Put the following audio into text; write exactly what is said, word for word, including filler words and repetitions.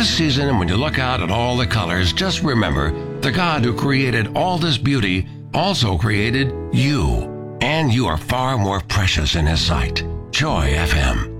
This season, when you look out at all the colors, just remember the God who created all this beauty also created you. And you are far more precious in His sight. Joy F M.